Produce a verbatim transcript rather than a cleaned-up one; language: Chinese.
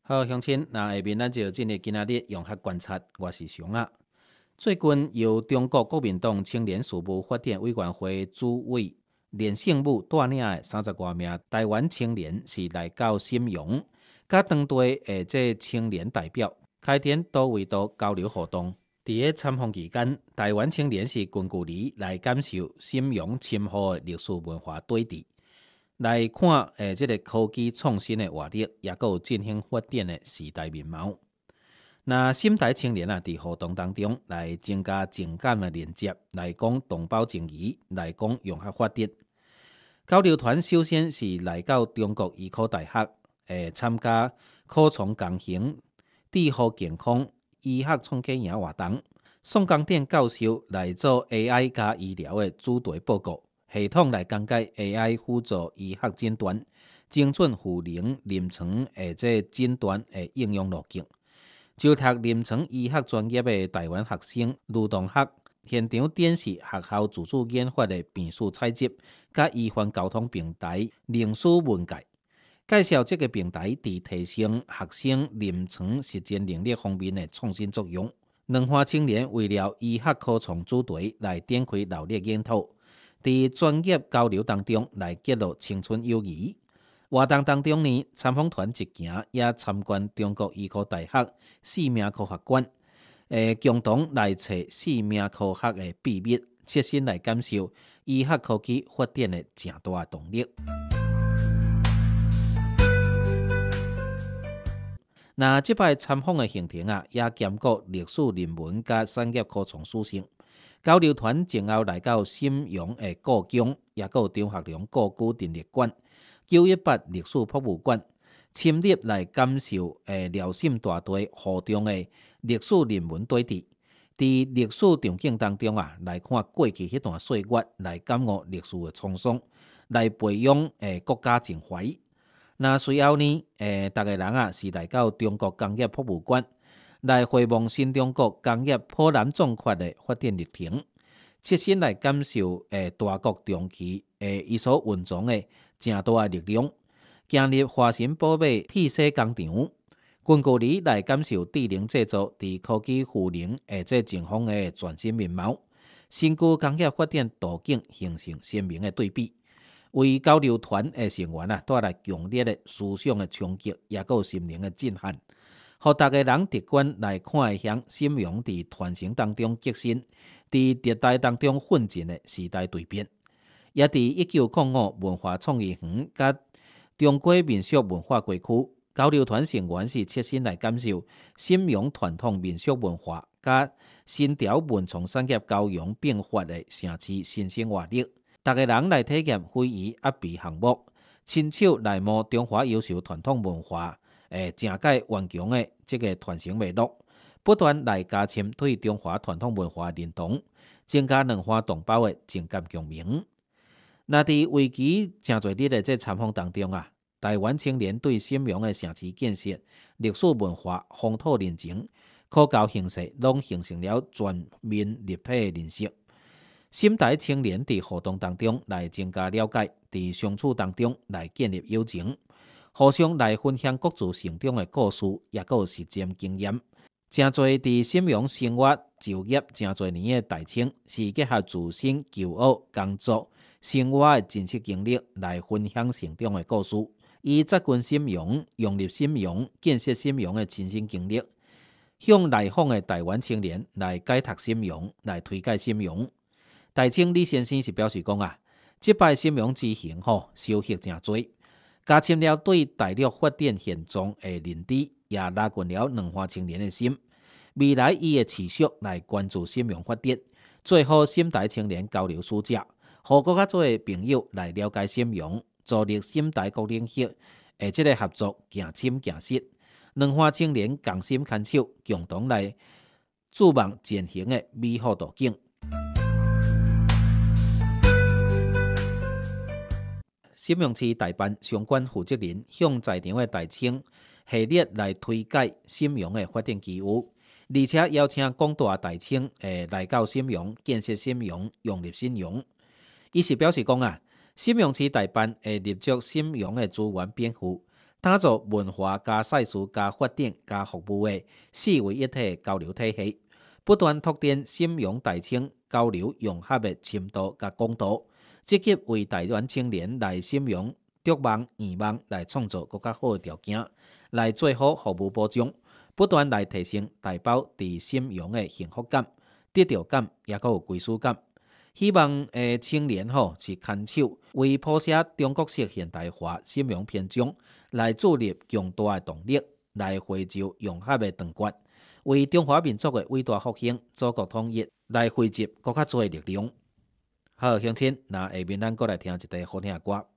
好，乡亲，那下面咱就进入今仔日用学观察，我是熊啊。最近由中国国民党青年事务发展委员会主委连胜武带领的三十多名台湾青年是来到沈阳，甲当地的这青年代表开展多维度交流活动。伫个参访期间，台湾青年是近距离来感受沈阳深厚的历史文化对峙。来看诶，即、这个科技创新的活力，也有振兴发展的时代面貌。那新台青年啊，伫活动当中来增加情感的连接，来讲同胞情谊，来讲融合发展。交流团首先是来到中国医科大学，诶，参加科创工行、智护健康、医学创客营活动。宋江店教授来做 A I 加医疗的主题报告。系统来讲解 A I 辅助医学诊断、精准护龄临床诶，这诊断诶应用路径。就读临床医学专业的台湾学生卢同学，现场展示学校自主研发的病史采集，甲医患交通平台零史文界，介绍这个平台伫提升学生临床实践能力方面的创新作用。两岸青年为了医学科创主题来展开热烈研讨。伫专业交流当中来揭露青春友谊。活动当中呢，参访团一行也参观中国医科大学生命科学馆，诶，共同来找生命科学的秘密，切身来感受医学科技发展的正大动力。那即摆参访的行程啊，也兼顾历史人文甲产业科创属性。交流团前后来到沈阳的故宫，也有中学龙故居陈列馆、九一八历史博物馆，深入来感受诶辽沈大地河中的历史人文对峙。伫历史场景当中啊，来看过去迄段岁月，来感悟历史的沧桑，来培养诶国家情怀。那随后呢，诶，逐个人啊是来到中国工业博物馆。来回望新中国工业波澜壮阔的发展历程，切身来感受诶大国中期诶伊所蕴藏的正大的力量，行入华新宝马铁丝工厂，近距离来感受智能制造伫科技赋能诶这前方的全新面貌，新旧工业发展途径形成鲜明的对比，为交流团的成员啊带来强烈的思想的冲击，也有心灵的震撼。互逐个人直观来看会向沈阳伫传承当中革新，伫迭代当中奋进的时代蜕变，也伫一九五五文化创意园甲中国民俗文化街区，交流团成员是切身来感受沈阳传统民俗文化甲新潮文创产业交融并发的城市新生活力。逐个人来体验非遗压鼻项目，亲手来摸中华优秀传统文化。诶，正解顽强的这个传承脉络，不断来加深对中华传统文化认同，增加两岸同胞的情感共鸣。那伫为期真侪日的这参访当中啊，台湾青年对沈阳的城市建设、历史文化、风土人情、科教形势，拢形成了全面立体的认识。新台青年伫活动当中来增加了解，伫相处当中来建立友情。互相来分享各自成长的故事，也有实践经验。真侪伫沈阳生活、就业真侪年的大青，是结合自身求学、工作、生活的真实经历来分享成长的故事。以扎根沈阳、融入沈阳、建设沈阳的亲身经历，向来访的台湾青年来解读沈阳，来推介沈阳。大青李先生是表示讲啊，即摆沈阳之行吼，收获真多。加深了对大陆发展现状的认知，也拉近了两岸青年的心。未来伊会持续来关注沈阳发展，做好沈台青年交流使者，互国较做的朋友来了解沈阳，助力沈台各领域的这个合作行深行实。两岸青年共心牵手，共同来筑望前行的美好途径。沈阳市代办相关负责人向在场的大青系列来推介沈阳的发展机遇，而且邀请广大大青诶来到沈阳建设沈阳、融入沈阳。伊是表示讲啊，沈阳市代办会立足沈阳的资源禀赋， 打造文化加赛事加发展加服务的四位一体交流体系，不断拓展沈阳大青交流融合的深度甲广度，积极为台湾青年来沈阳筑梦圆梦来创造更较好的条件，来做好服务保障，不断来提升台胞伫沈阳的幸福感、得到感，也个有归属感。希望诶青年吼是牵手为谱写中国式现代化沈阳篇章，来注入强大的动力，来回收融合的长决，为中华民族的伟大复兴、祖国统一来汇集更较多的力量。好，乡亲，那下面咱过来听一个好听的歌。